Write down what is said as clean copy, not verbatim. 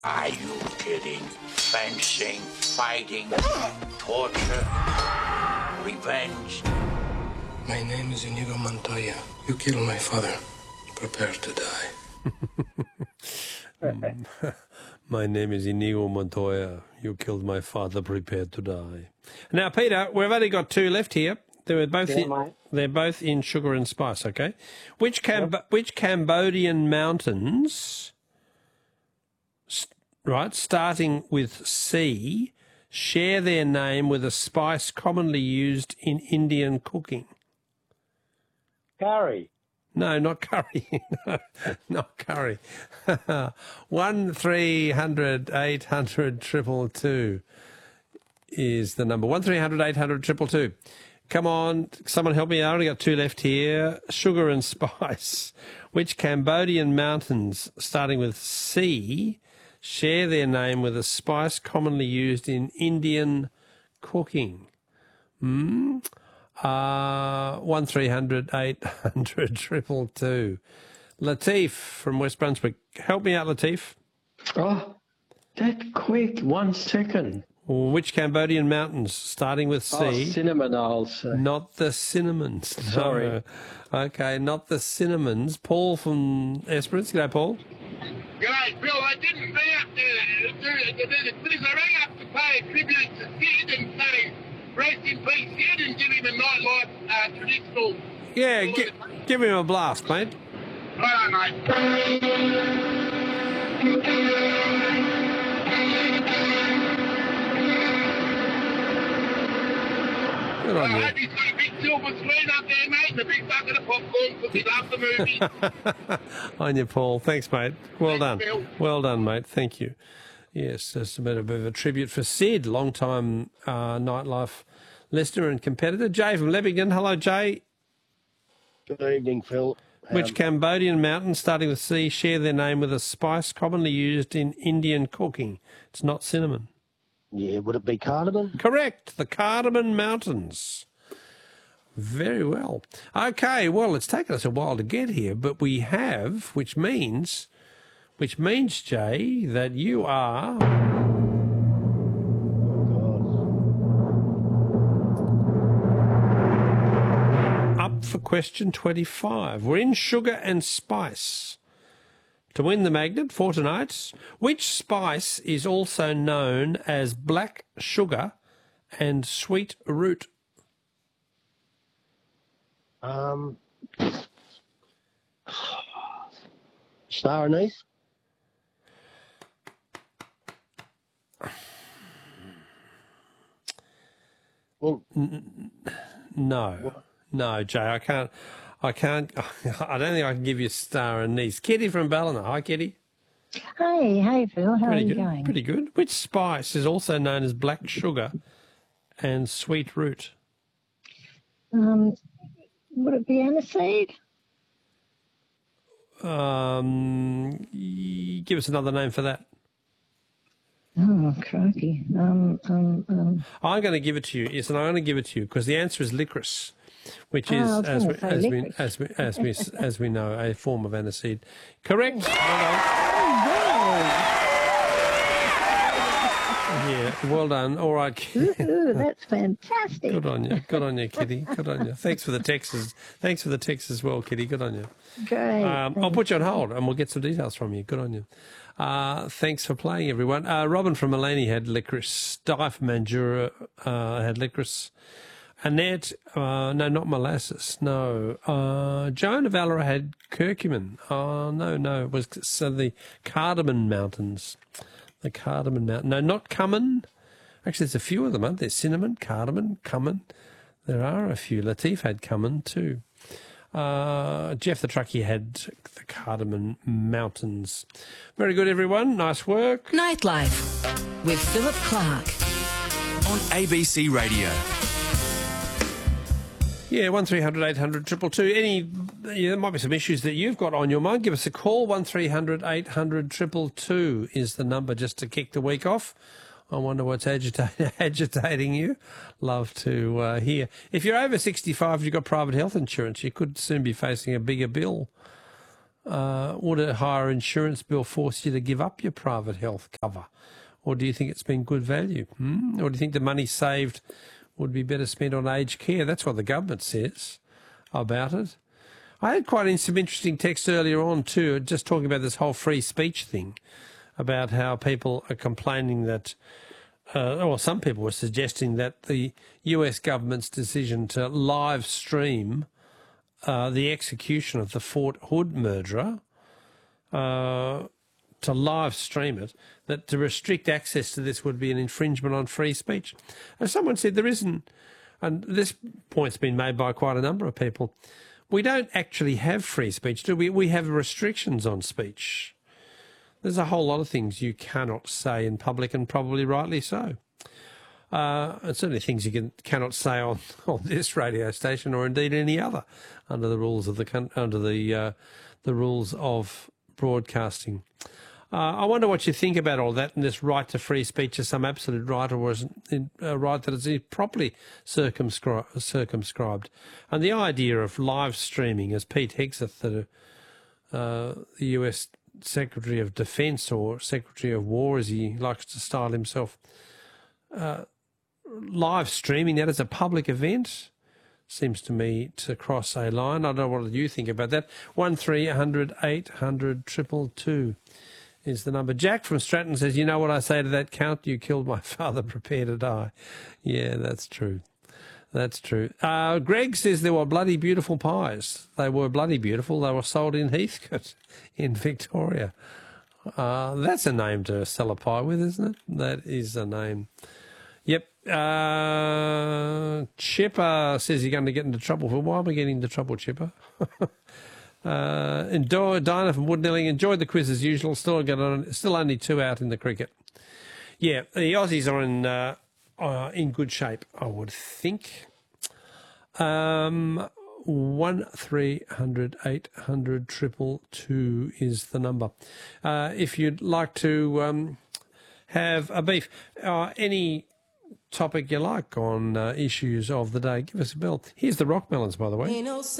Are you kidding? Fencing, fighting, torture, revenge. My name is Inigo Montoya. You killed my father. Prepare to die. My name is Inigo Montoya. You killed my father. Prepare to die. Now, Peter, we've only got two left here. They're both in sugar and spice. Okay, which Cambodian mountains, right, starting with C, share their name with a spice commonly used in Indian cooking? Curry. No, not curry. No, not curry. 1-300-800-222 is the number. 1-300-800-222. Come on, someone help me. I only got two left here. Sugar and spice. Which Cambodian mountains, starting with C, share their name with a spice commonly used in Indian cooking? 1-300-800-222. Latif from West Brunswick. Help me out, Latif. Oh, that quick. 1 second. Which Cambodian mountains, starting with C? Oh, cinnamon, I'll say. Not the cinnamons. No. Sorry. Okay, not the cinnamons. Paul from Esperance. G'day, Paul. G'day, Bill. I didn't ring up to I rang up to pay a tribute to Sid and say, rest in peace, Sid, and give him a nightlife traditional... Yeah, give him a blast, mate. Righto, mate. Good on I you. hope he's got a big silver screen up there, mate, and a big bucket of popcorn because he loves the movie. On you, Paul. Thanks, mate. Well done. Thanks, Bill. Well done, mate. Thank you. Yes, that's a bit of a tribute for Sid, long-time nightlife listener and competitor. Jay from Leppington. Hello, Jay. Good evening, Phil. Which Cambodian mountains, starting with C, share their name with a spice commonly used in Indian cooking? It's not cinnamon. Yeah, would it be cardamom? Correct. The Cardamom Mountains. Very well. Okay, well, it's taken us a while to get here, but we have, which means, Jay, that you are... up for question 25. We're in sugar and spice. To win the magnet for tonight, which spice is also known as black sugar and sweet root? Star anise? Well, No, Jay, I can't, I don't think I can give you star anise. Kitty from Ballina. Hi, Kitty. Hey, Phil. How are you going? Pretty good. Which spice is also known as black sugar and sweet root? Would it be aniseed? Give us another name for that. Oh, crikey. I'm going to give it to you. Yes, and I'm going to give it to you because the answer is licorice, which is, as we know, a form of aniseed. Correct. Well done. All right. Ooh, that's fantastic. Good on you, Kitty. Good on you. Thanks for the texts. Thanks for the texts as well, Kitty. Good on you. Great. I'll put you on hold and we'll get some details from you. Good on you. Thanks for playing, everyone. Robin from Maleny had licorice. Di from Mandurah had licorice. Annette, no, not molasses. No. Joan of Valera had curcumin. No. It was the Cardamom Mountains. The Cardamom Mountain. No, not cumin. Actually, there's a few of them, aren't there? Cinnamon, cardamom, cumin. There are a few. Latif had cumin too. Jeff the truckie had the Cardamom Mountains. Very good, everyone. Nice work. Nightlife with Philip Clark on ABC Radio. Yeah, 1300 800 222. There might be some issues that you've got on your mind. Give us a call. 1300 800 222 is the number just to kick the week off. I wonder what's agitating you. Love to hear. If you're over 65, you've got private health insurance, you could soon be facing a bigger bill. Would a higher insurance bill force you to give up your private health cover? Or do you think it's been good value? Or do you think the money saved would be better spent on aged care? That's what the government says about it. I had quite some interesting text earlier on too, just talking about this whole free speech thing, about how people are complaining that, or some people were suggesting that the US government's decision to live stream the execution of the Fort Hood murderer, to live stream it, that to restrict access to this would be an infringement on free speech. As someone said, there isn't, and this point's been made by quite a number of people, we don't actually have free speech, do we? We have restrictions on speech. There's a whole lot of things you cannot say in public, and probably rightly so. And certainly things you cannot say on this radio station, or indeed any other, under the rules of the rules of broadcasting. I wonder what you think about all that, and this right to free speech is some absolute right, or is it a right that is properly circumscribed. And the idea of live streaming, as Pete Hegseth, the US Secretary of Defence, or Secretary of War as he likes to style himself, live streaming that as a public event seems to me to cross a line. I don't know what you think about that. 1300 800 222 is the number. Jack from Stratton says, you know what I say to that, Count? You killed my father, prepare to die. Yeah, that's true. That's true. Greg says there were bloody beautiful pies. They were bloody beautiful. They were sold in Heathcote in Victoria. That's a name to sell a pie with, isn't it? That is a name. Yep. Chipper says you're going to get into trouble. Why am I getting into trouble, Chipper? And Dinah from Woodnelling enjoyed the quiz as usual. Still only 2 out in the cricket. Yeah, the Aussies are in good shape, I would think. 1300 800 222 is the number. If you'd like to have a beef, any topic you like on issues of the day, give us a bell. Here's the Rock Melons, by the way.